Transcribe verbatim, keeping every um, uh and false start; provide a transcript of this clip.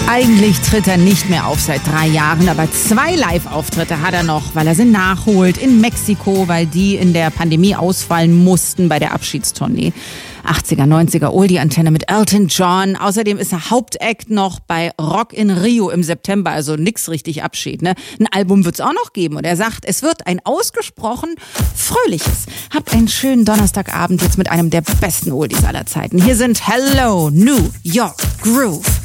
Eigentlich tritt er nicht mehr auf seit drei Jahren, aber zwei Live-Auftritte hat er noch, weil er sie nachholt in Mexiko, weil die in der Pandemie ausfallen mussten bei der Abschiedstournee. achtziger, neunziger Oldie-Antenne mit Elton John. Außerdem ist er Hauptact noch bei Rock in Rio im September, also nix richtig Abschied, ne? Ein Album wird's auch noch geben und er sagt, es wird ein ausgesprochen fröhliches. Habt einen schönen Donnerstagabend jetzt mit einem der besten Oldies aller Zeiten. Hier sind Hello, New York Groove.